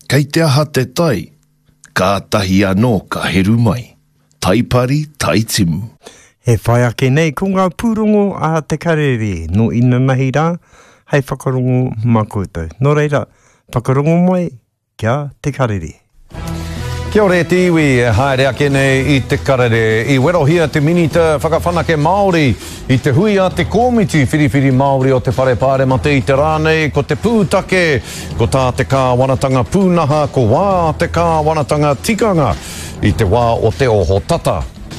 Kei te aha te tai, ka tahi anō ka heru mai. Taipari, taitimu. He whai ake nei ko ngā pūrongo a te karere no ina mahi rā, hei whakarongo mā koutou. Nō reira, whakarongo mai kia te karere. Kia ore te iwi, haere ake nei I te karere. I werohia te minita whakawhanake Māori I te hui a te komiti whiriwhiri Māori o te wharepāre mate I te rānei, ko te pūtake, ko tā te kāwanatanga pūnaha, ko wā te kāwanatanga tikanga I te wā o te oho tata.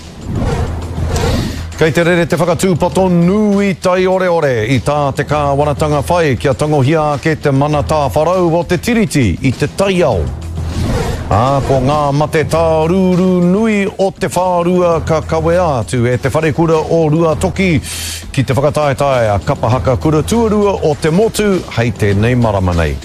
Kei te rere te whakatūpato nui tai ore ore I tā te kāwanatanga whai kia tangohia ake te mana tā wharau o te tiriti I te taiao. Ko ngā mate tā rūru nui o te whārua ka kawe atu e te wharekura o rua toki ki te whakataetae a kapahaka kura tuarua o te motu hei te nei marama nei.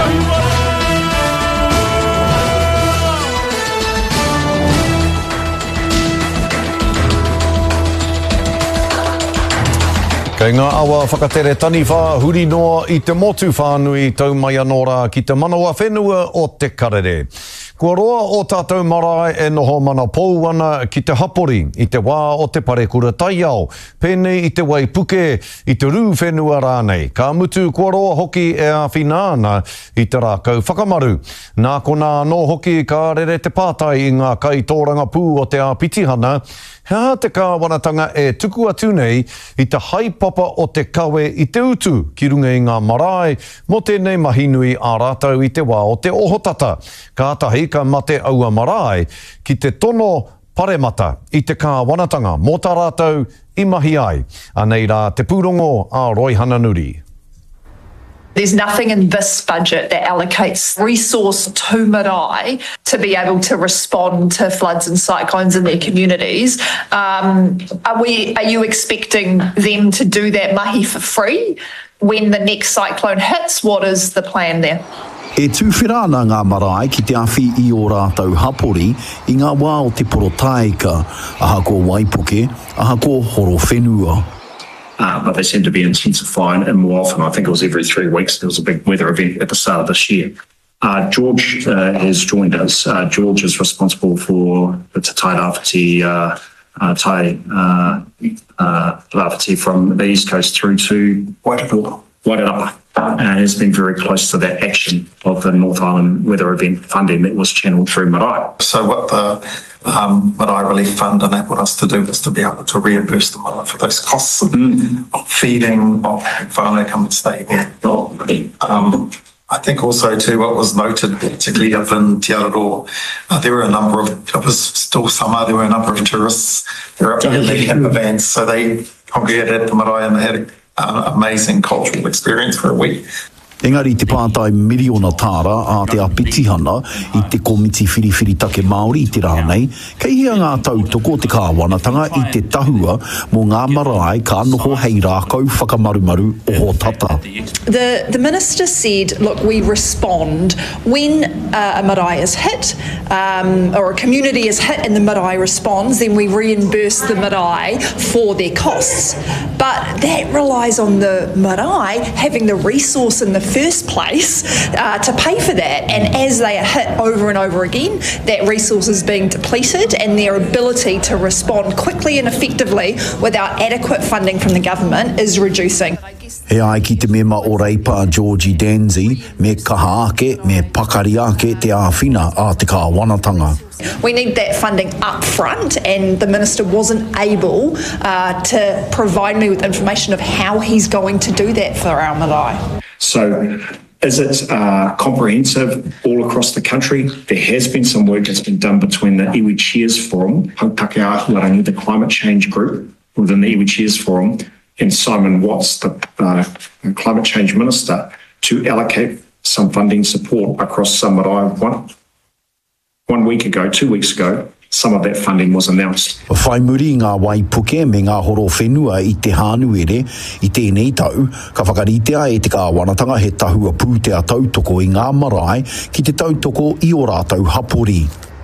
Kei ngā awa whakatere tani whā huri noa I te motu whānui tau mai anō rā ki te manawa whenua o te karere. Kua roa o tātou marae e noho mana pou ana ki te hapori I te wā o te parekura taiao, pēnei I te waipuke I te rū whenua rānei. Ka mutu kua roa hoki e āwhina ana I te rākau whakamaru. Nā kona no hoki ka rere te pātai I ngā kai tōranga pū o te āpitihana, hea te kāwanatanga e tuku atu nei I te haipapa o te kawe I te utu ki runga I ngā marae mo tēnei mahinui ā rātau I te wā o te ohotata. Kātahi ka mate aua marae ki te tono paremata I te kāwanatanga mō tā rātau I mahi ai. Anei rā te pūrongo a Roy Hananuri. There's nothing in this budget that allocates resource to Marae to be able to respond to floods and cyclones in their communities. Are you expecting them to do that mahi for free when the next cyclone hits? What is the plan there? E tūwhirana ngā marae ki te awhi I o rātau hapori I ngā wā o te porotaika, aha ko Waipuke, aha ko horo whenua. But they seem to be intensifying and more often. I think it was every 3 weeks. There was a big weather event at the start of this year. George has joined us. George is responsible for the Te Tai Rāwhiti from the East Coast through to Wairarapa. And has been very close to that action of the North Island weather event funding that was channelled through Marae. So what the Marae Relief Fund enabled us to do was to be able to reimburse the money for those costs of feeding, of whānau come and stay there. I think also too what was noted, particularly up in Te Araroa, there were a number of, it was still summer, there were a number of tourists, they were up in the camper vans, so they congregated at the Marae and they had an amazing cultural experience for a week. Engari te pātai miriona tāra a te apitihana I te komiti whiriwhiri take Māori I te rānei, kei hia ngā tautoko te kāwanatanga I te tahua mō ngā marae ka noho hei rākau whakamarumaru oho tata. The Minister said, look, we respond when a marae is hit or a community is hit and the marae responds, then we reimburse the marae for their costs. But that relies on the marae having the resource in the first place to pay for that, and as they are hit over and over again, that resource is being depleted and their ability to respond quickly and effectively without adequate funding from the government is reducing. He ai ki te mema o reipa Georgie Danzi, me kaha ake, me pakari ake te āwhina a te kāwanatanga. We need that funding up front, and the Minister wasn't able to provide me with information of how he's going to do that for our marae. So is it comprehensive all across the country? There has been some work that's been done between the Iwi Cheers Forum, Hautake Āhuarangi, the climate change group within the Iwi Cheers Forum, and Simon Watts, the climate change minister, to allocate some funding support across some marae. 1 week ago, 2 weeks ago, some of that funding was announced. Whai muri ngā Waipuke me ngā horo whenua I te hānuere I tēnei tau, ka whakaritea e te kāwanatanga he tahua pūtea tautoko I ngā marae ki te tautoko I o rātau hapori.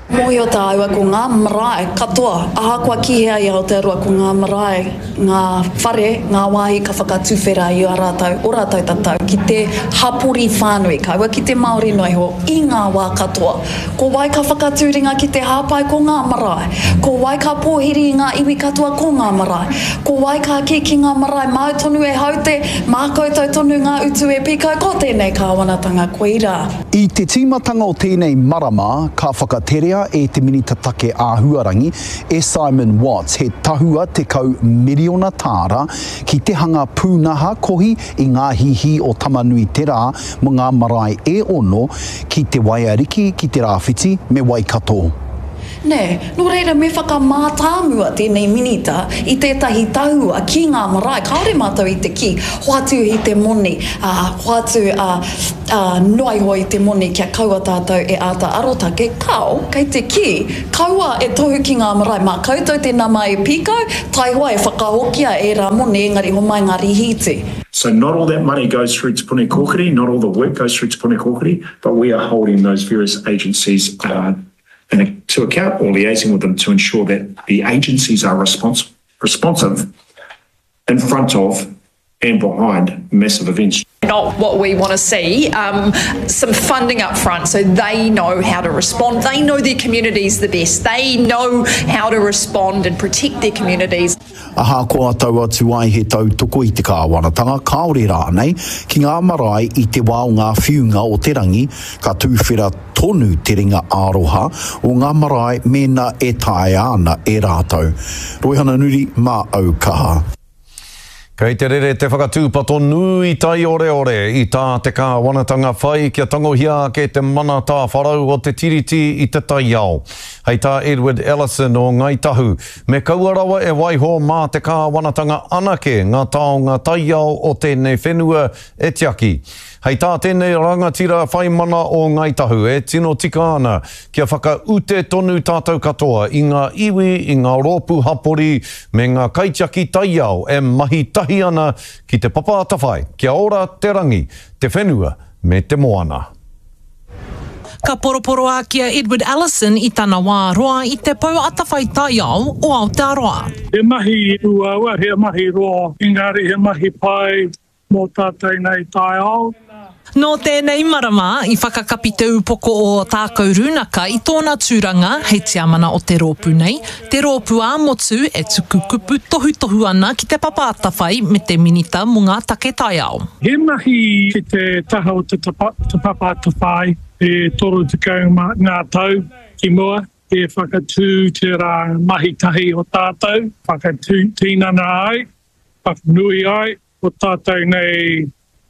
Moio tāua ko ngā marae katoa. Aha kua kihea i Aotearoa ko ngā marae, ngā whare, ngā wāhi ka whakatuwhera i o rātou tatau. Ki te hapuri whānui, kaua ki te Māori noiho, i ngā wā katoa. Ko wai ka whakaturinga ki te hāpai ko ngā marae. Ko wai ka pōhiri i ngā iwi katoa ko ngā marae. Ko wai ka ki ngā marae mau tonu e haute, mākoutou tonu ngā utu e piko, ko tēnei kāwanatanga koira. I te tīmatanga o tēnei marama, ka whakaterea e te minita take āhuarangi e Simon Watts he tahua te kau miriona tāra ki te hanga pūnaha kohi i ngā hihi o Tamanui te rā mo ngā marae e ono ki te waiariki ki te rāwhiti me Waikato. Nē, no reira me whakamātāmua tēnei minita i tētahi tahua ki ngā marae, kaore mātou i te ki, hoatu i te moni, hoatu noiho i te moni kia kaua tātou e āta arotake, kau, kei te ki, kaua e tohu ki ngā marae, mā koutou te nama e piko, tai hoa e whakahokia e rā moni, engari ho mai ngā rihiti. So not all that money goes through to Pune Kōkiri, not all the work goes through to Pune Kōkiri, but we are holding those various agencies to account or liaising with them to ensure that the agencies are responsive in front of and behind massive events. Not what we want to see, some funding up front so they know how to respond. They know their communities the best. They know how to respond and protect their communities. Aha koa tau atu ai he tautoko i te kāwanatanga, kaore rānei, ki ngā marae i te wā o ngā whiunga o te rangi, ka tūwhera tonu te ringa āroha o ngā marae mena e tae ana e rātou. Roihana nuri mā au kaha. Kei te rere te whakatūpato nui tai ore i tā te kāwanatanga whai kia tangohia ke te mana tā wharau o te tiriti i te tai ao. Hei tā Edward Ellison o Ngaitahu. Me kauarawa e waiho mā te kāwanatanga anake ngā taonga tai ao o tēnei whenua e tiaki. Hei tā tēnei rangatira whaimana o Ngaitahu e tino tika ana kia whakaute tonu tātou katoa i ngā iwi, i ngā rōpu hapori me ngā kaitiaki tai ao e mahi tahi ana ki te papa atawhai, kia ora te rangi, te whenua me te moana. Ka poroporo a kia Edward Ellison i tana wā roa i te pau atawhai tai ao o Aotearoa. He mahi uaua, he mahi roa, engari he mahi pai mō tātai nei tai ao. No tēnei marama, i whakakapi te upoko o tākau runaka i tōna tūranga hei tiamana o te rōpu nei. Te rōpu a motu e tukukupu tohu ana ki te papa atawhai me te minita mo ngā take tai ao. He mahi ki te taha o te papa atawhai e toro te kaunga ngā tau ki mua. E whakatū te rā mahi tahi o tātou, whakatū tīnana ai, whakanui ai o tātou nei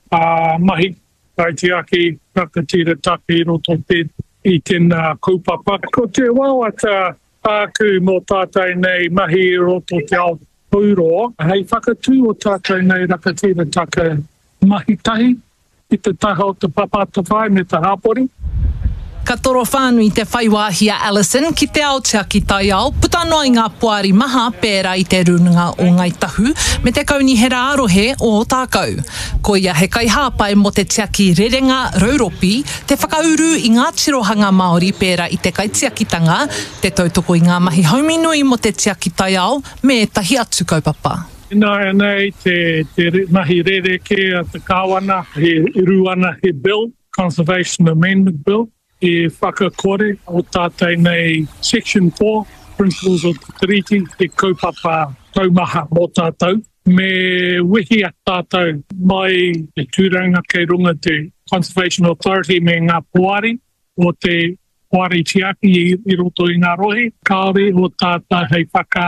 mahi kaitiaki, whakatira taki roto te i tēnā kaupapa. Ko te wāwata āku mō tātou nei mahi roto te ao pūroa, hei whakatū o tātou nei rakatira taka mahi tahi i te taha o te papa atawhai me te hapori. Ka toro whānui te whaiwāhia Ellison ki te Aotearoa tai ao, puta noi ngā puari maha pērā i te runga o Ngaitahu me te kaunihera arohe o tākau. Ko ia he kai hāpai mo te tiaki rerenga rauropi, te whakauru i ngā tirohanga Māori pērā i te kaitiakitanga, te tautoko i ngā mahi hauminui mo te tiaki tai ao me tahi atu kaupapa. Nei, te mahi rereke a te kāwana, he ruana he bill, Conservation Amendment Bill, e whakakore o tātai nei Section 4, Principles of the Treaty, te kaupapa taumaha mō tātou. Me wihi a tātou mai te tūranga kei runga te Conservation Authority me ngā puari o te puari tiaki i roto i ngā rohe. Kāore o tātou hei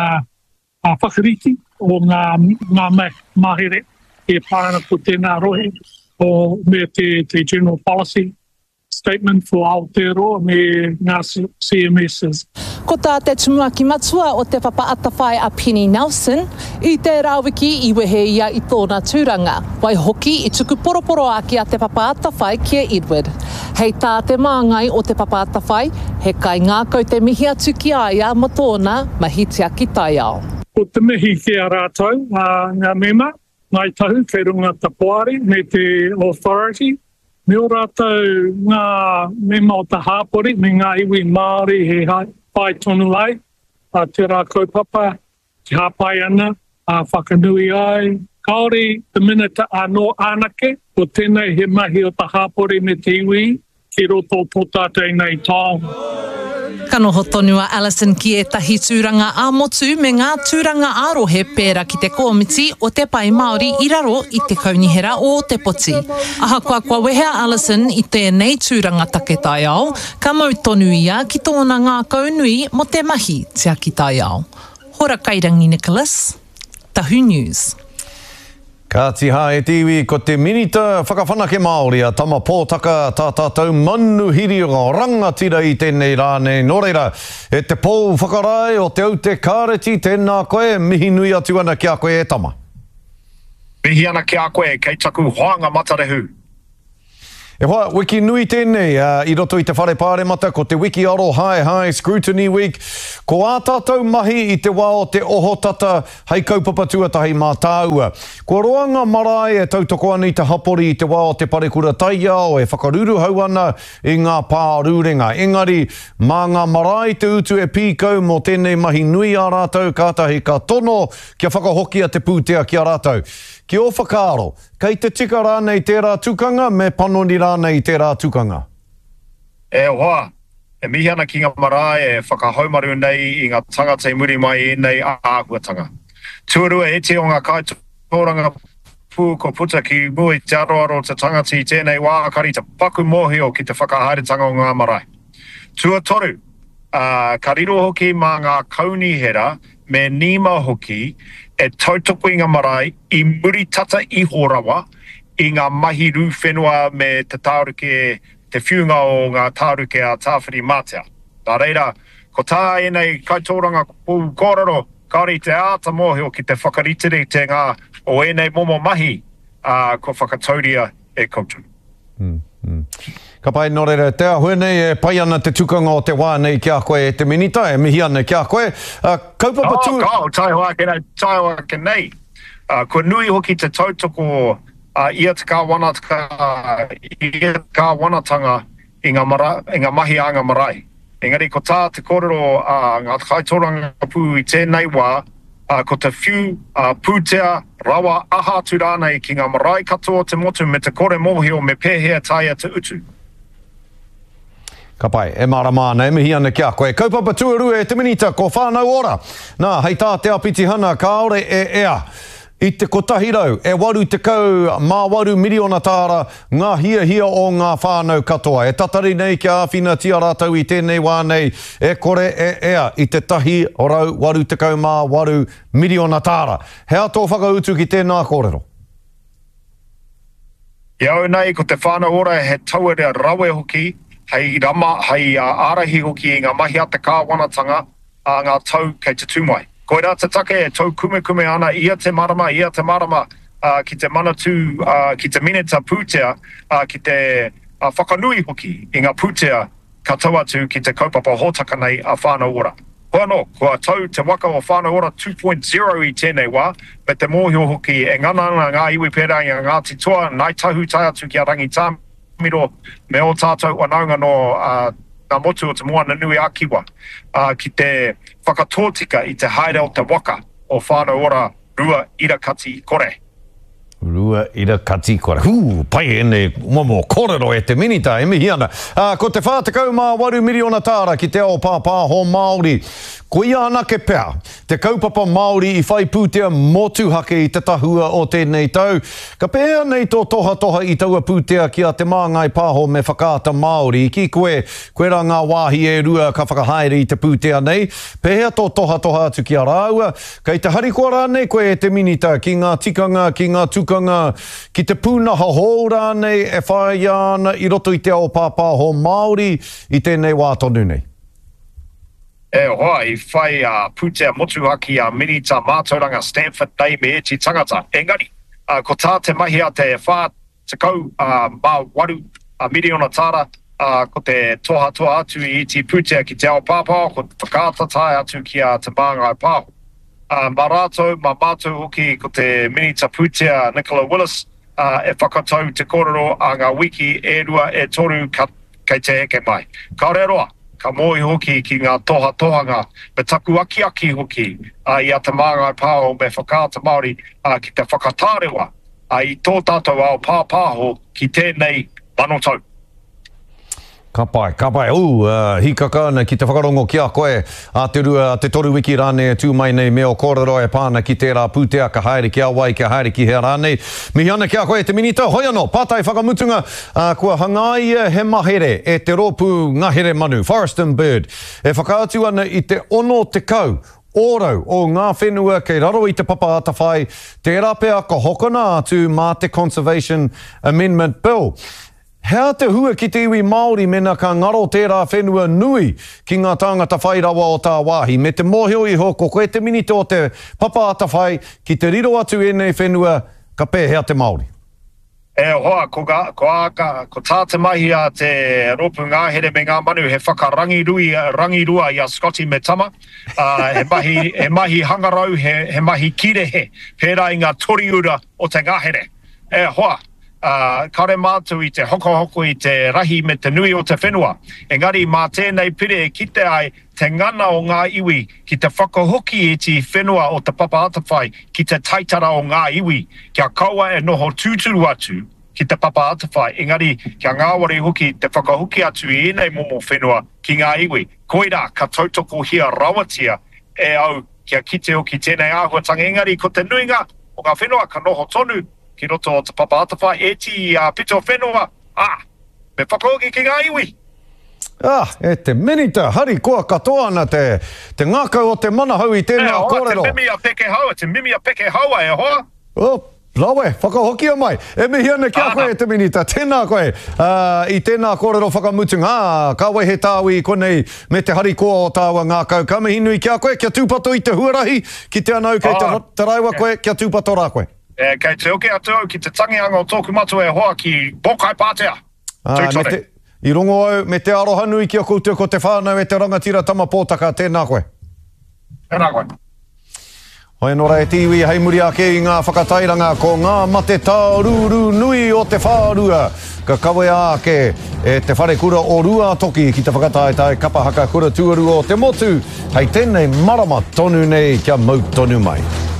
whakariti o ngā mahere e pārana ko tēnā rohe o me te General Policy Statement for Aotearoa me ngā CMSs. Ko tā te tumuaki matua o te papa atawhai a Penny Nelson, i te rāwiki i wehe ia i tōna tūranga. Wai hoki i tuku poroporo aki a te papa atawhai kia Edward. Hei tā te māngai o te papa atawhai, he kai ngā kau te mihi atu ki aia mo tōna mahi tiaki tai ao. Ko te mihi ki a rātou, ngā mema, ngai tahu kei runga tapuari me te authority, Me o rātou ngā mema o ta hāpori, me ngā iwi Māori he pai tonu ai, a te rā kaupapa, te hāpai ana, a whakanui ai. Kāore, te minata anō anake, o tēnei he mahi o ta hāpori me te iwi, ki roto tō tātou nei tāo. Kanoho tonua Alison ki etahi tūranga ā-motu me ngā tūranga ārohe pērā ki te komiti o te pai Māori i raro i te kaunihera o te poti. Ahakoa kua wehea Alison i tēnei tūranga taketai ao, ka mau tonu ia ki tōna ngā kaunui mo te mahi tia ki tai ao. Hora Kairangi Nicholas, Tahu News. Ka tiha e tiwi ko te minita whakawhanake Māori a tama pōtaka tā tātou manuhiri o rangatira i tēnei rānei. Nō reira, e te pō whakarai o te au te kāreti tēnā koe, mihi nui atu ana kia koe e tama. Mihi ana kia koe, kei taku hoanga matarehu. E hoa, wiki nui tēnei i roto i te whare pāremata ko te wiki aro High Scrutiny Week. Ko ā tātou mahi i te wā o te ohotata hei kaupapa tuatahi mā tāua. Ko roanga marae e tautoko ana i te hapori i te wā o te parekura taia o e whakaruru hau ana i ngā pārurenga. Engari, mā ngā marae te utu e pīkau mo tēnei mahi nui ā rātou kātahi ka tono kia whakahokia te pūtea ki a rātou. Ki o whakaaro, kei te tika rānei tērā tukanga me panoni rānei tērā tukanga? E hoa, e mihi ana ki ngā marae e whakahaumaru nei i ngā tangata i muri mai nei āhuatanga. Tuarua e te o ngā kaitōranga pū ko puta ki mui te aroaro te tangata i tēnei wākari te paku mōhio ki te whakahaeretanga o ngā marae. Tua toru, ka riro hoki mā ngā kaunihera me nima hoki e tautoko i ngā marae i muri tata i horawa i ngā mahi rū whenua me te tāruke, te whiunga o ngā tāruke a tāwhiri mātea. Tā reira, ko tā e nei kaitōranga pū kōrero, kāri te āta mōhio ki te whakaritere te ngā o e nei momo mahi ko whakatauria e koutou. Ka pai nō reira, te ahue nei e pai ana te tukanga o te wā nei kia koe e te minita, e mihi ana kia koe. Kaupapa tū... tai hoa ke nei. Ko nui hoki te tautoko ia te kāwanatanga i ngā mahi a ngā marae. Engari, ko tā te kōrero ngā kaitōranga pū i tēnei wā, ko te whiu pūtea rawa aha tu rānei ki ngā marae katoa te motu me te kore mōhio me pēhea taia te utu. Ka pai, e maramana, e mihi ana kia koe. Kaupapa tuarua e te minita, ko whānau ora. Nā, hei tā te apiti hana, ka aore e ea. I te kotahirau, e waru te kau, mā waru miliona tāra, ngā hia o ngā whānau katoa. E tatari nei kia awhina tia rātau i tēnei wānei, e kore e ea i te tahi o rau waru te kau mā waru miliona tāra. Hea tō whakautu ki tēnā kōrero? Iau nei, ko te whānau ora he tauarea rawe hoki, hei rama, hei ārahi hoki i ngā mahi a te kāwanatanga a ngā tau kei te tūmai. Ko rā te take e tau kume ana ia te marama ki te manatū, ki te mineta pūtea, ki te whakanui hoki i ngā pūtea ka tau atu ki te kaupapa hōtaka nei a whānau ora. Hoa no, kua tau te waka o whānau ora 2.0 i tēnei wā, me te mōhio hoki e ngana ngā iwi pērā i ngā titoa, nai tahu tai atu ki a rangi tāmiro, me o tātou wanaunga no ngā motu o te moana nui a kiwa, ki te whakatōtika i te haere o te waka o whānau ora rua ira kati kore. Rua ira kati kore. Pai ene momo kōrero e te minita, e mihi ana. Ko te whātekau mā 8 miliona tāra ki te ao pāpā ho Māori. Ko ia anake pēr, te kaupapa Māori i whai pūtea motuhake i te tahua o tēnei tau. Ka pēhea nei tō toha i taua pūtea ki a te māngai pāho me whakaata Māori. Ki koe rā ngā wāhi e rua ka whakahaere i te pūtea nei. Pēhea tō toha atu ki a rāua. Kei te harikoa rānei koe e te minita ki ngā tikanga, ki ngā tukanga, ki te pūnaha hō rānei e whai ana i roto i te ao pāpāho Māori i tēnei wā tonu nei. E hoa, i whai pūtea motuhaki a minita mātauranga Stanford Day me eti tangata. Engari, ko tā te mahi a te whā te kau mā waru miliona tāra, ko te toha atu i eti pūtea ki te ao pāpao, ko te whakaata tai atu ki a te māngai pāho. Mā rātou, mā mātou hoki ko te minita pūtea Nicola Willis, e whakatau te kōrero a ngā wiki e rua e toru kei te heke mai. Ka reroa, ka moi hoki ki ngā tohanga, me taku aki hoki i a te māngai pāho me whakaata Māori ki te whakatārewa i tō tātou ao pāpāho ki tēnei manotau. Ka pai. Hikaka ana ki te whakarongo ki a koe te toru wiki rāne tū mai nei meo kōrero e pāna ki tērā pūtea ka haere ki a wai, ka haere ki he rāne. Mihi ana ki a koe te minita, hoi anō, pātai whakamutunga, kua hangaia he mahere e te rōpū ngahere manu, Forest and Bird. E whakaatu ana i te ono te kau, ōrau o ngā whenua kei raro i te papa atawhai, te rapea ka hokona atu mā te Conservation Amendment Bill. Hea te hua ki te iwi Māori mena ka ngaro tērā whenua nui ki ngā tāngata whairawa o tā wāhi. Me te mōhio i hoko, koe te minito o te papa atawhai ki te riro atu e nei whenua ka pē hea te Māori. E hoa, ko tā te mahi a te rōpū ngāhere me ngā manu he rangirua i a Scotty me tama. He mahi hangarau, he mahi kirehe, pērā i ngā toriura o te ngāhere. E hoa. Kare mātu i te hoko i te rahi me te nui o te whenua. Engari, mā tēnei pire e kite ai te ngana o ngā iwi ki te whakahoki e ti whenua o te papa atawhai ki te taitara o ngā iwi. Kia kaua e noho tūturu atu ki te papa atawhai. Engari, kia ngāwari hoki te whakahoki atu i enei momo whenua ki ngā iwi. Koira, ka tautoko hia rawatia e au kia kite o ki tēnei āhuatanga. Engari, ko te nuinga o ngā whenua ka noho tonu ki roto o te papa atawhai e ti pito whenua, me whakahoki ki ngā iwi. E te minita, hari koa katoa ana te ngākau o te manahau i tēnā kōrero. Te mimi a peke haua e hoa. Lawe, whakahokia mai. E mihi ana kia koe e te minita. Tēnā koe i tēnā kōrero whakamutunga. Ka wai he tāwi konei me te hari koa o tāua ngākau. Ka mihi nui kia koe, kia tūpato i te huarahi, ki te anau kei te raiwa koe, kia tūpato rā koe. Kei te oke atu ki te tangianga o tōku matu e hoa ki Bokai Pātea. I rongo au, me te aroha nui ki a koutua ko te whānau e te rangatira tama pōtaka, tēnā koe. Tēnā koe. Hoi nora e tiwi hei muri ake i ngā whakatairanga ko ngā mate tāururu nui o te whārua. Ka kawe ake e te whare kura o rua toki ki te whakataetai kapa haka kura tuaru o te motu. Hei tēnei marama tonu nei kia mau tonu mai.